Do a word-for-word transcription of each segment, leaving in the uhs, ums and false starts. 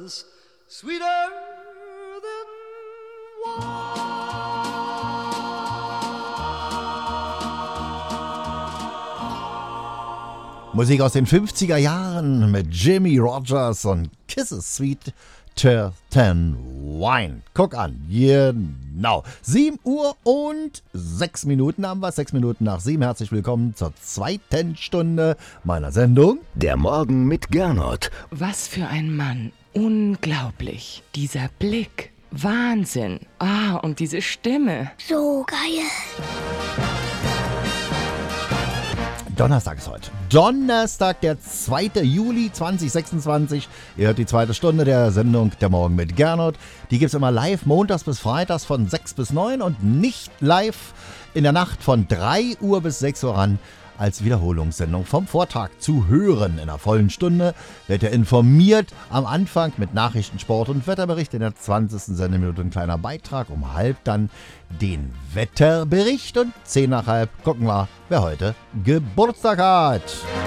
Sweeter than wine. Musik aus den fünfziger Jahren mit Jimmie Rodgers und Kisses Sweeter Than Wine. Guck an, genau. sieben Uhr und sechs Minuten haben wir, sechs Minuten nach sieben. Herzlich willkommen zur zweiten Stunde meiner Sendung. Der Morgen mit Gernot. Was für ein Mann. Unglaublich. Dieser Blick. Wahnsinn. Ah, und diese Stimme. So geil. Donnerstag ist heute. Donnerstag, der zweite Juli zweitausendsechsundzwanzig. Ihr hört die zweite Stunde der Sendung Der Morgen mit Gernot. Die gibt es immer live montags bis freitags von sechs bis neun und nicht live in der Nacht von drei Uhr bis sechs Uhr ran als Wiederholungssendung vom Vortag zu hören. In einer vollen Stunde wird ihr informiert am Anfang mit Nachrichten, Sport und Wetterbericht. In der zwanzigsten Sendeminute ein kleiner Beitrag. Um halb dann den Wetterbericht und zehn nach halb gucken wir, wer heute Geburtstag hat.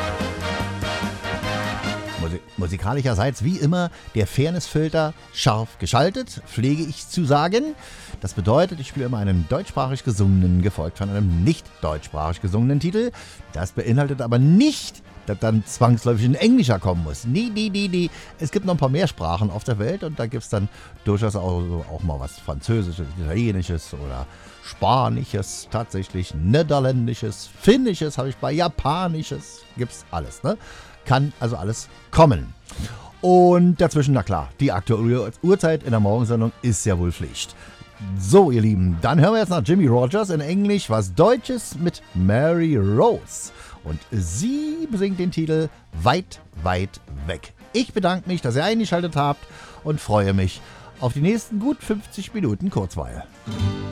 Musik- Musikalischerseits wie immer der Fairnessfilter scharf geschaltet, pflege ich zu sagen. Das bedeutet, ich spiele immer einen deutschsprachig gesungenen, gefolgt von einem nicht deutschsprachig gesungenen Titel. Das beinhaltet aber nicht, dass dann zwangsläufig ein Englischer kommen muss. Nee, nee, nee, nee. Es gibt noch ein paar mehr Sprachen auf der Welt und da gibt es dann durchaus auch, auch mal was Französisches, Italienisches oder Spanisches, tatsächlich Niederländisches, Finnisches habe ich bei, Japanisches, gibt's alles, ne? Kann also alles kommen. Und dazwischen, na klar, die aktuelle Uhrzeit in der Morgensendung ist ja wohl Pflicht. So, ihr Lieben, dann hören wir jetzt nach Jimmie Rodgers in Englisch was Deutsches mit Mary Rose. Und sie singt den Titel Weit, weit weg. Ich bedanke mich, dass ihr eingeschaltet habt und freue mich auf die nächsten gut fünfzig Minuten Kurzweil.